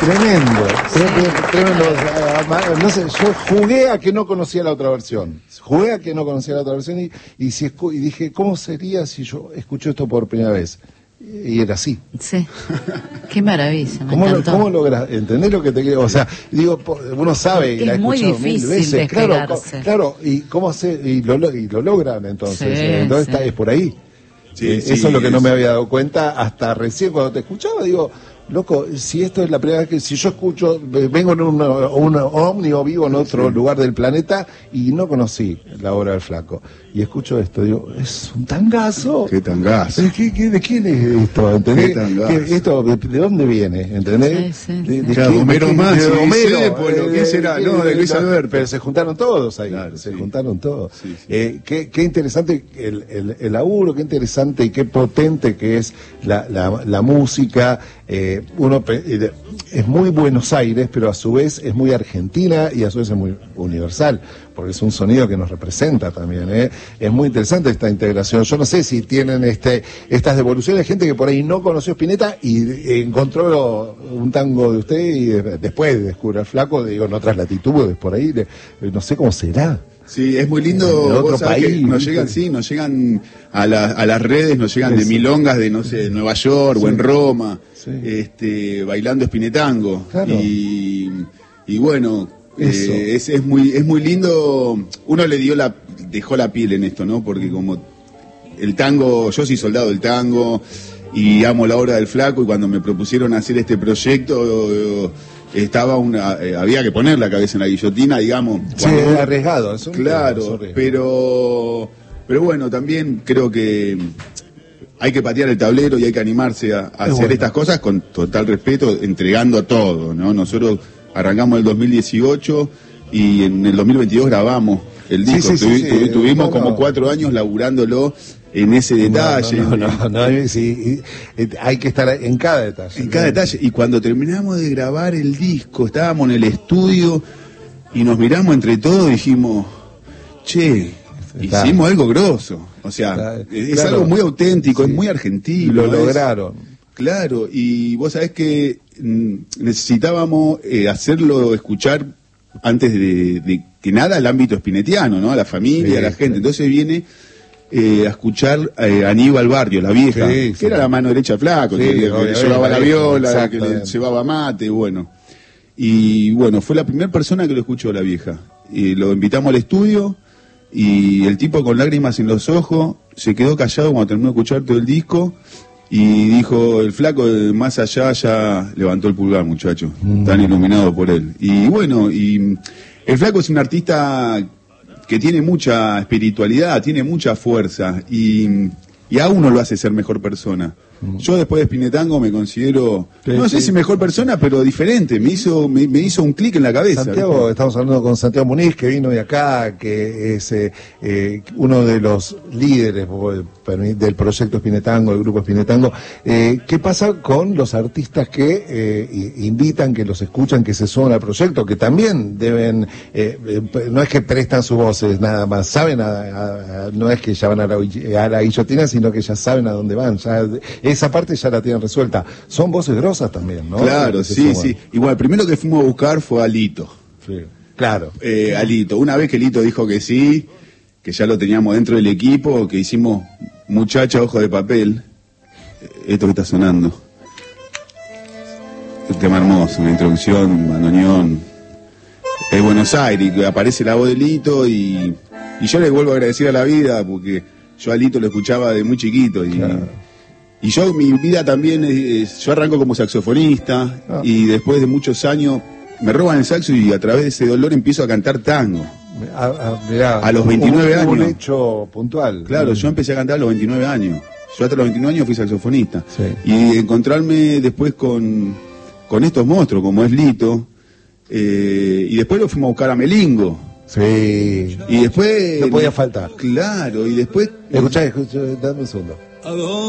Tremendo. No sé, yo jugué a que no conocía la otra versión. Y dije, ¿cómo sería si yo escucho esto por primera vez? Y era así. Sí. Qué maravilla, me encantó. ¿Cómo logras? ¿Entendés lo que te quiero? O sea, digo, uno sabe y la ha escuchado mil veces. Claro, y cómo y lo logran entonces. Sí, entonces sí. es por ahí. Sí, Eso es lo que no me había dado cuenta hasta recién cuando te escuchaba. Digo, loco, si esto es la primera vez que... Si yo escucho, vengo en un ómnibus o vivo en otro lugar del planeta y no conocí la obra del Flaco. Y escucho esto, digo, es un tangazo. ¿Qué tangazo? ¿De quién es esto? ¿Entendés? ¿Qué tangazo? ¿De dónde viene? ¿Entendés? Sí. Claro, Homero Mansi, de Homero. ¿Quién será? No, de Luis Alberto. Pero se juntaron todos ahí, Claro, juntaron todos. Sí, sí. Qué interesante el laburo, qué interesante y qué potente que es la música. Es muy Buenos Aires, pero a su vez es muy argentina y a su vez es muy universal, porque es un sonido que nos representa también. Es muy interesante esta integración. Yo no sé si tienen estas devoluciones de gente que por ahí no conoció Spinetta y encontró un tango de usted y después descubre al Flaco, digo, en otras latitudes por ahí, no sé cómo será. Sí, es muy lindo. De otro país. Nos llegan a las redes, nos llegan de milongas de, no sé, de Nueva York o en Roma, bailando Spinetango. Claro. Y bueno, es muy lindo. Uno dejó la piel en esto, ¿no? Porque como el tango, yo soy soldado del tango y amo la obra del Flaco, y cuando me propusieron hacer este proyecto, había que poner la cabeza en la guillotina, digamos. Sí, es arriesgado. Claro, pero bueno, también creo que hay que patear el tablero y hay que animarse a hacer estas cosas con total respeto, entregando a todo, ¿no? Nosotros arrancamos el 2018 y en el 2022 grabamos el disco. Tuvimos como 4 años laburándolo en ese detalle. Hay que estar en cada detalle. En cada detalle. Y cuando terminamos de grabar el disco, estábamos en el estudio y nos miramos entre todos y dijimos, che, hicimos algo grosso. O sea, es algo muy auténtico, es muy argentino. Lo lograron. Claro, y vos sabés que necesitábamos hacerlo escuchar antes de que nada al ámbito spinettiano, ¿no? A la familia, a la gente. Entonces viene a escuchar a Aníbal Barrio, la vieja, que era la mano derecha Flaco, que le llevaba la viola, que le llevaba mate, bueno. Y bueno, fue la primera persona que lo escuchó, la vieja. Y lo invitamos al estudio y el tipo con lágrimas en los ojos se quedó callado cuando terminó de escuchar todo el disco y dijo, el Flaco más allá ya levantó el pulgar, muchachos, tan iluminado por él. Y bueno, y el Flaco es un artista que tiene mucha espiritualidad, tiene mucha fuerza y a uno lo hace ser mejor persona. Yo después de Spinetango me considero, no sé si mejor persona, pero diferente. Me hizo un clic en la cabeza. Santiago, estamos hablando con Santiago Muniz, que vino de acá, que es uno de los líderes del proyecto Spinetango, del grupo Spinetango. ¿Qué pasa con los artistas que invitan, que los escuchan, que se suman al proyecto, que también deben, no es que prestan sus voces nada más, saben, no es que ya van a la guillotina, sino que ya saben a dónde van, ya esa parte ya la tienen resuelta. Son voces grosas también, ¿no? Claro, sí. Igual, primero que fuimos a buscar fue a Lito. Sí, claro. A Lito. Una vez que Lito dijo que sí, que ya lo teníamos dentro del equipo, que hicimos Muchacha, Ojo de Papel, esto que está sonando. Un tema hermoso, una introducción, bandoneón. Es Buenos Aires, que aparece la voz de Lito y yo le vuelvo a agradecer a la vida, porque yo a Lito lo escuchaba de muy chiquito y yo, mi vida también, yo arranco como saxofonista y después de muchos años me roban el saxo y a través de ese dolor empiezo a cantar tango. Mirá, a los 29 años. Un hecho puntual. Claro, yo empecé a cantar a los 29 años. Yo hasta los 29 años fui saxofonista. Sí. Y encontrarme después con estos monstruos como es Lito, y después lo fuimos a buscar a Melingo. Sí. Y después... No podía faltar. Claro, y después... Escuchá, dame un segundo.